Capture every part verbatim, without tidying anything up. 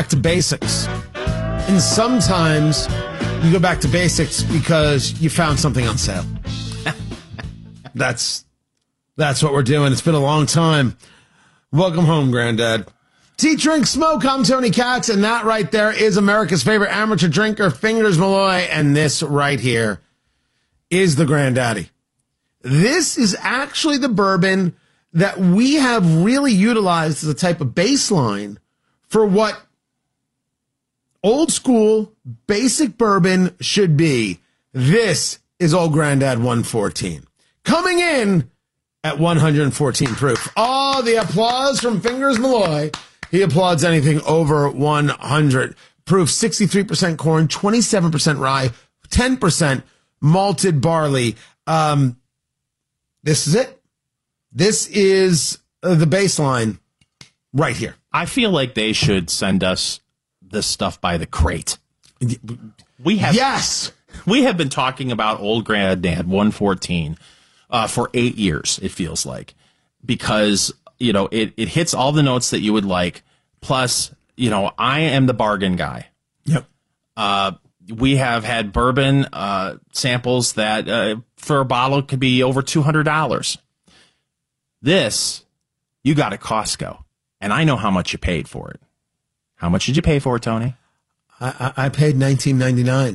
back to basics. And sometimes you go back to basics because you found something on sale. That's that's what we're doing. It's been a long time. Welcome home, Granddad. Tea, drink, smoke. I'm Tony Katz, and that right there is America's favorite amateur drinker, Fingers Malloy, and this right here is the Granddaddy. This is actually the bourbon that we have really utilized as a type of baseline for what old school basic bourbon should be. This is Old Grandad one fourteen. Coming in at one hundred fourteen proof. Oh, the applause from Fingers Malloy. He applauds anything over one hundred proof. sixty-three percent corn, twenty-seven percent rye, ten percent malted barley. Um, this is it. This is uh, the baseline right here. I feel like they should send us this stuff by the crate. We have yes, we have been talking about Old Grandad one fourteen uh, for eight years. It feels like, because you know it it hits all the notes that you would like. Plus, you know, I am the bargain guy. Yep. Uh, we have had bourbon uh, samples that uh, for a bottle could be over two hundred dollars. This you got at Costco, and I know how much you paid for it. How much did you pay for it, Tony? I, I, I paid nineteen ninety-nine.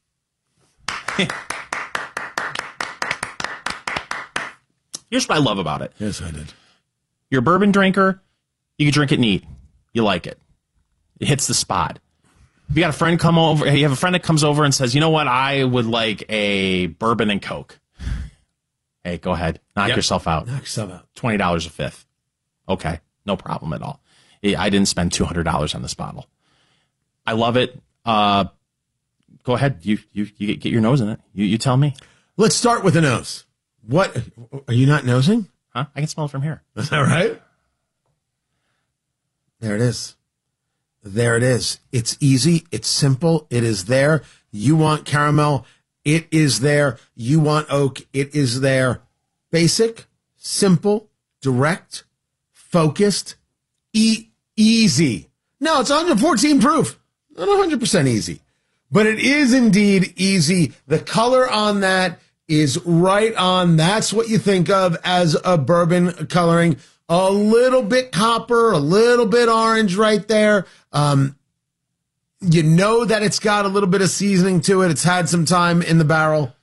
Here's what I love about it. Yes, I did. You're a bourbon drinker. You can drink it neat. You like it. It hits the spot. If you got a friend come over, you have a friend that comes over and says, you know what, I would like a bourbon and Coke. Hey, go ahead. Knock Yep. yourself out. Knock yourself out. twenty dollars a fifth. Okay. No problem at all. I didn't spend two hundred dollars on this bottle. I love it. Uh, go ahead. You you you get your nose in it. You you tell me. Let's start with the nose. What are you not nosing? Huh? I can smell it from here. Is that right? There it is. There it is. It's easy. It's simple. It is there. You want caramel. It is there. You want oak. It is there. Basic, simple, direct, focused, e- easy. No, it's one hundred fourteen proof. Not one hundred percent easy. But it is indeed easy. The color on that is right on. That's what you think of as a bourbon coloring. A little bit copper, a little bit orange right there. Um, you know that it's got a little bit of seasoning to it. It's had some time in the barrel.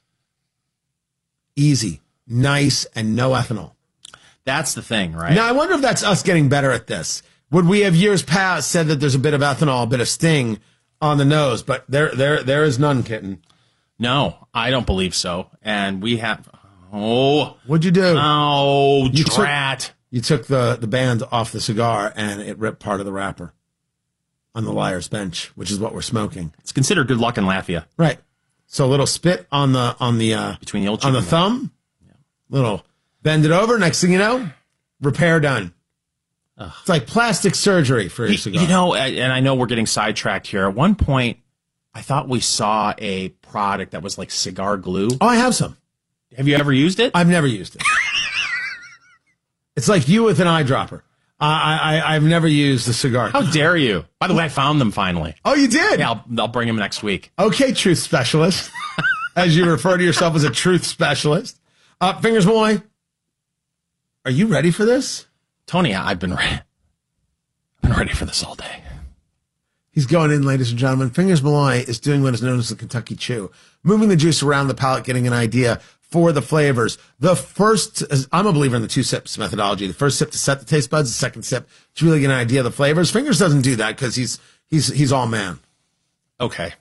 Easy, nice, and no ethanol. That's the thing, right? Now, I wonder if that's us getting better at this. Would we have years past said that there's a bit of ethanol, a bit of sting on the nose? But there, there, there is none, kitten. No, I don't believe so. And we have... Oh. What'd you do? Oh, You drat. took, you took the, the band off the cigar, and it ripped part of the wrapper on the liar's bench, which is what we're smoking. It's considered good luck in Lafayette. Right. So a little spit on the on the uh, Between the old on the chicken thumb. Yeah. Little bend it over. Next thing you know, repair done. Ugh. It's like plastic surgery for your cigar. You know, and I know we're getting sidetracked here. At one point, I thought we saw a product that was like cigar glue. Oh, I have some. Have you ever used it? I've never used it. It's like you with an eyedropper. I, I, I've never used a cigar. How dare you? By the way, I found them finally. Oh, you did? Yeah, I'll, I'll bring them next week. Okay, truth specialist. As you refer to yourself as a truth specialist. Uh, Fingers Malloy, are you ready for this? Tony, I've been ready. I've been ready for this all day. He's going in, ladies and gentlemen. Fingers Malloy is doing what is known as the Kentucky Chew, moving the juice around the palate, getting an idea for the flavors. The first, I'm a believer in the two sips methodology. The first sip to set the taste buds, the second sip to really get an idea of the flavors. Fingers doesn't do that because he's he's he's all man. Okay.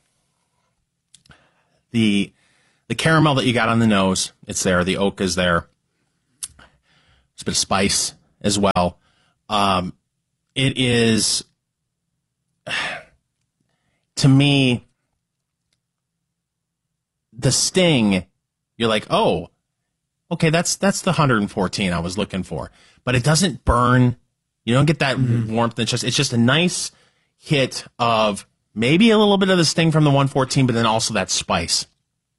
The the caramel that you got on the nose, it's there. The oak is there. There's a bit of spice as well. Um, it is, to me, the sting. You're like, oh, okay, that's that's the one hundred fourteen I was looking for. But it doesn't burn. You don't get that mm-hmm. warmth. It's just, it's just a nice hit of maybe a little bit of the sting from the one fourteen, but then also that spice.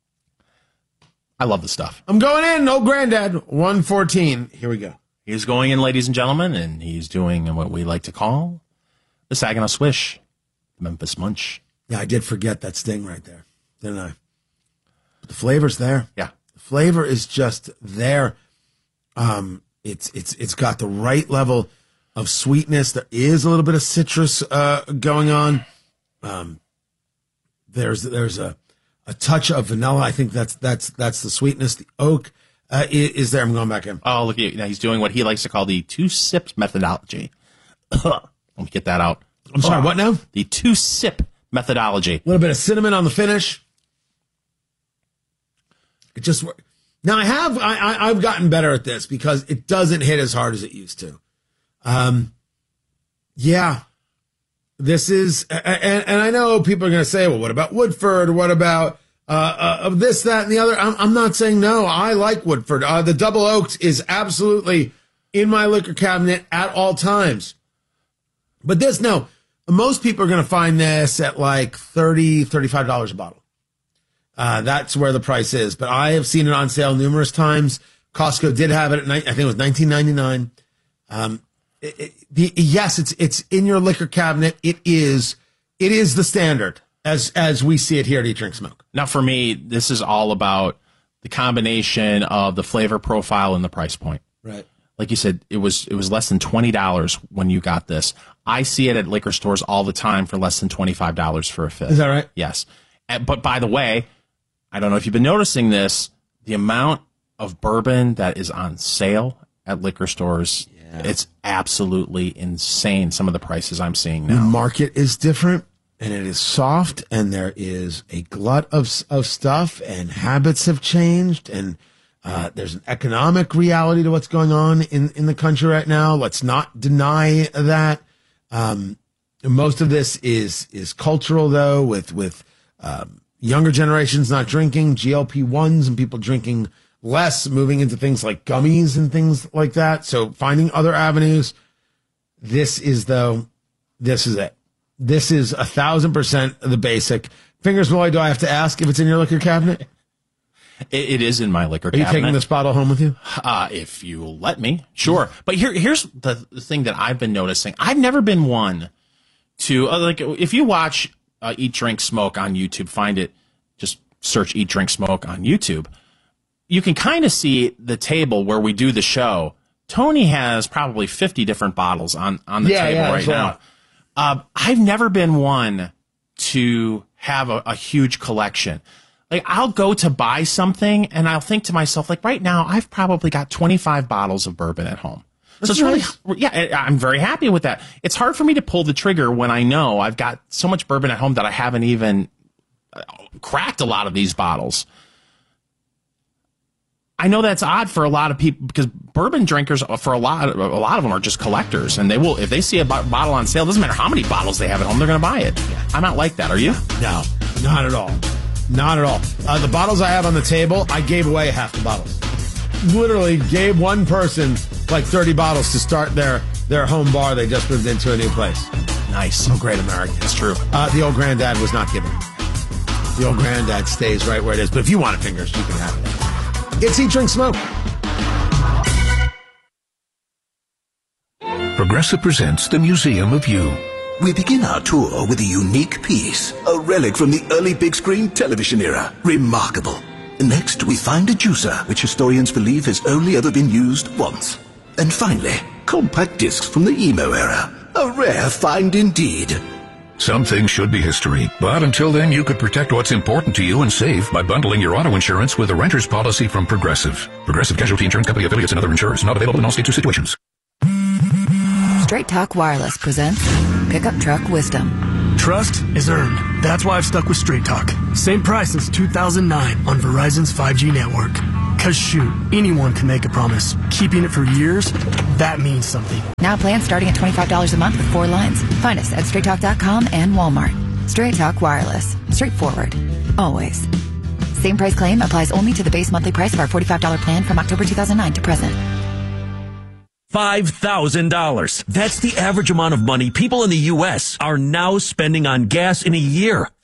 I love the stuff. I'm going in. Old Grandad, one fourteen. Here we go. He's going in, ladies and gentlemen, and he's doing what we like to call the Saginaw Swish. Memphis Munch. Yeah, I did forget that sting right there, didn't I? But the flavor's there. Yeah. The flavor is just there. Um, it's it's it's got the right level of sweetness. There is a little bit of citrus uh, going on. Um, there's there's a, a touch of vanilla. I think that's that's that's the sweetness. The oak uh, is, is there. I'm going back in. Oh, look at you. Now he's doing what he likes to call the two-sip methodology. Let me get that out. I'm sorry, oh, what now? The two-sip methodology. A little bit of cinnamon on the finish. It just now I have I, I I've gotten better at this because it doesn't hit as hard as it used to. Um, yeah, this is, and, and I know people are going to say, well, what about Woodford? What about uh, uh this, that, and the other? I'm, I'm not saying no. I like Woodford. Uh, the Double Oaked is absolutely in my liquor cabinet at all times. But this, no, most people are going to find this at like thirty dollars, thirty-five dollars a bottle. Uh, that's where the price is. But I have seen it on sale numerous times. Costco did have it at, I think it was nineteen ninety-nine. Um, it, it, the, yes, it's it's in your liquor cabinet. It is it is the standard as as we see it here at Eat, Drink, Smoke. Now, for me, this is all about the combination of the flavor profile and the price point. Right. Like you said, it was it was less than twenty dollars when you got this. I see it at liquor stores all the time for less than twenty-five dollars for a fifth. Is that right? Yes. And, but by the way, I don't know if you've been noticing this, the amount of bourbon that is on sale at liquor stores, yeah. It's absolutely insane, some of the prices I'm seeing now. The market is different, and it is soft, and there is a glut of of stuff, and habits have changed, and uh, there's an economic reality to what's going on in, in the country right now. Let's not deny that. Um, most of this is is cultural, though, with, with um, younger generations not drinking, G L P ones and people drinking less, moving into things like gummies and things like that. So finding other avenues. This is, though, this is it. This is a thousand percent the basic. Fingers Malloy, do I have to ask if it's in your liquor cabinet? It, it is in my liquor Are cabinet. Are you taking this bottle home with you? Uh, if you'll let me. Sure. But here, here's the, the thing that I've been noticing. I've never been one to, uh, like, if you watch uh, Eat, Drink, Smoke on YouTube, find it, just search Eat, Drink, Smoke on YouTube. You can kind of see the table where we do the show. Tony has probably fifty different bottles on, on the yeah, table yeah, right now. Uh, I've never been one to have a, a huge collection. Like, I'll go to buy something and I'll think to myself, like, right now, I've probably got twenty-five bottles of bourbon at home. That's so it's nice. really, yeah, I'm very happy with that. It's hard for me to pull the trigger when I know I've got so much bourbon at home that I haven't even cracked a lot of these bottles. I know that's odd for a lot of people because bourbon drinkers, for a lot, a lot of them are just collectors, and they will, if they see a bo- bottle on sale, doesn't matter how many bottles they have at home, they're going to buy it. I'm not like that. Are you? No, not at all. Not at all. Uh, the bottles I have on the table, I gave away half the bottles. Literally gave one person like thirty bottles to start their, their home bar. They just moved into a new place. Nice. Oh, great American. It's true. Uh, the old granddad was not given. The old granddad stays right where it is. But if you want it, fingers, you can have it. It's Eat, Drink, Smoke. Progressive presents the Museum of You. We begin our tour with a unique piece, a relic from the early big screen television era. Remarkable. Next, we find a juicer, which historians believe has only ever been used once. And finally, compact discs from the emo era. A rare find indeed. Some things should be history, but until then you could protect what's important to you and save by bundling your auto insurance with a renter's policy from Progressive. Progressive Casualty Insurance Company affiliates and other insurers. Not available in all states or situations. Straight Talk Wireless presents Pickup Truck Wisdom. Trust is earned. That's why I've stuck with Straight Talk. Same price since two thousand nine on Verizon's five G network. Cause shoot, anyone can make a promise. Keeping it for years, that means something. Now plans starting at twenty-five dollars a month with four lines. Find us at straight talk dot com and Walmart. Straight Talk Wireless. Straightforward. Always. Same price claim applies only to the base monthly price of our forty-five dollars plan from October two thousand nine to present. five thousand dollars. That's the average amount of money people in the U S are now spending on gas in a year.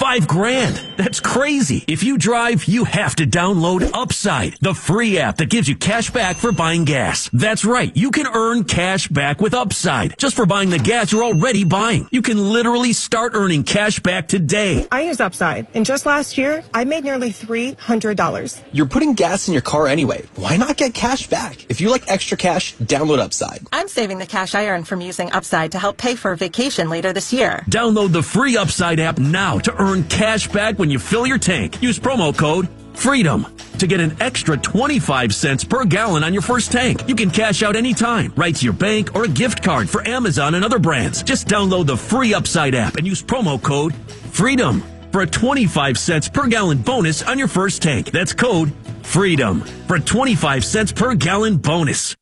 Five grand. That's crazy. If you drive, you have to download Upside, the free app that gives you cash back for buying gas. That's right. You can earn cash back with Upside just for buying the gas you're already buying. You can literally start earning cash back today. I use Upside, and just last year, I made nearly three hundred dollars. You're putting gas in your car anyway. Why not get cash back? If you like extra cash, download Upside. I'm saving the cash I earn from using Upside to help pay for a vacation later this year. Download the free Upside app now to earn cash back when you fill your tank. Use promo code FREEDOM to get an extra twenty-five cents per gallon on your first tank. You can cash out anytime, right to your bank or a gift card for Amazon and other brands. Just download the free Upside app and use promo code FREEDOM for a twenty-five cents per gallon bonus on your first tank. That's code FREEDOM for a twenty-five cents per gallon bonus.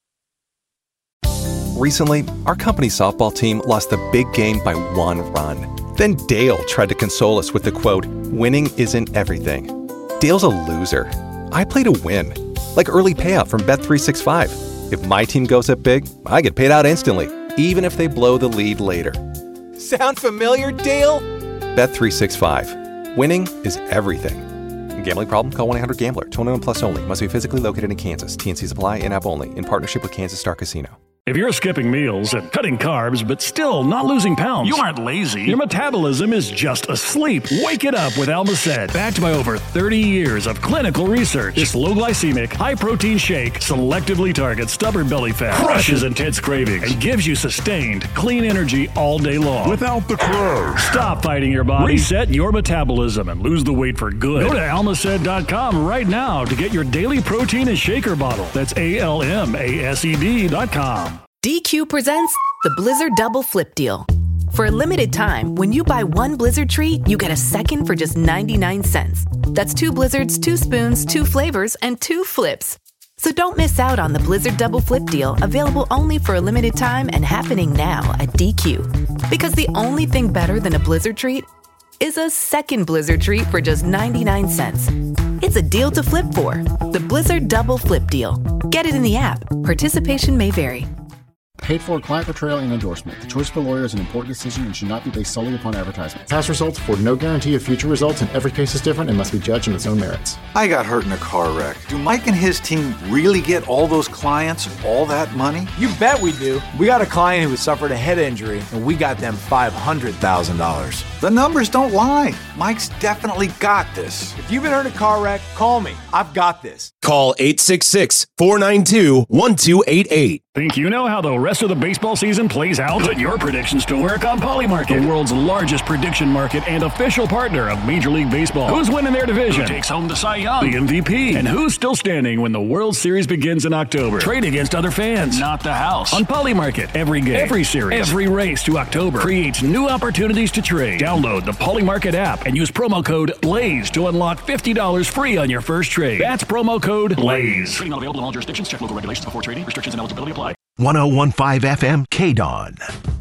Recently, our company softball team lost the big game by one run. Then Dale tried to console us with the quote, "Winning isn't everything." Dale's a loser. I play to win. Like early payout from Bet three sixty-five. If my team goes up big, I get paid out instantly, even if they blow the lead later. Sound familiar, Dale? Bet three sixty-five. Winning is everything. Gambling problem? Call one eight hundred gambler. twenty-one plus only. Must be physically located in Kansas. T N Cs apply. In-app only. In partnership with Kansas Star Casino. If you're skipping meals and cutting carbs but still not losing pounds, you aren't lazy. Your metabolism is just asleep. Wake it up with Almacet. Backed by over thirty years of clinical research, this low-glycemic, high-protein shake selectively targets stubborn belly fat, crushes intense cravings, and gives you sustained, clean energy all day long. Without the carbs. Stop fighting your body. Reset your metabolism and lose the weight for good. Go to almacet dot com right now to get your daily protein and shaker bottle. That's A L M A S E D dot com. D Q presents the Blizzard Double Flip Deal. For a limited time, when you buy one Blizzard treat, you get a second for just ninety-nine cents. That's two Blizzards, two spoons, two flavors, and two flips. So don't miss out on the Blizzard Double Flip Deal, available only for a limited time and happening now at D Q. Because the only thing better than a Blizzard treat is a second Blizzard treat for just ninety-nine cents. It's a deal to flip for. The Blizzard Double Flip Deal. Get it in the app. Participation may vary. Paid for client portrayal and endorsement. The choice of a lawyer is an important decision and should not be based solely upon advertisement. Past results afford no guarantee of future results, and every case is different and must be judged on its own merits. I got hurt in a car wreck. Do Mike and his team really get all those clients all that money? You bet we do. We got a client who suffered a head injury, and we got them five hundred thousand dollars. The numbers don't lie. Mike's definitely got this. If you've been hurt in a car wreck, call me. I've got this. Call eight six six, four nine two, one two eight eight. Think you know how the rest of the baseball season plays out? Put your predictions to work on Polymarket, the world's largest prediction market and official partner of Major League Baseball. Who's winning their division? Who takes home the Cy Young, the M V P? And who's still standing when the World Series begins in October? Trade against other fans, not the house. On Polymarket, every game, every series, every race to October creates new opportunities to trade. Download the Polymarket app and use promo code BLAZE to unlock fifty dollars free on your first trade. That's promo code BLAZE. Trading not available in all jurisdictions. Check local regulations before trading. Restrictions and eligibility apply. one oh one point five F M K D O N.